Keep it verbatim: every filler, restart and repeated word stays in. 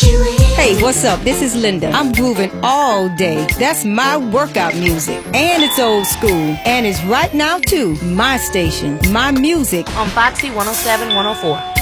Hey, what's up? This is Linda. I'm grooving all day. That's my workout music. And it's old school. And it's right now, too. My station. My music. On Foxy one oh seven, one oh four.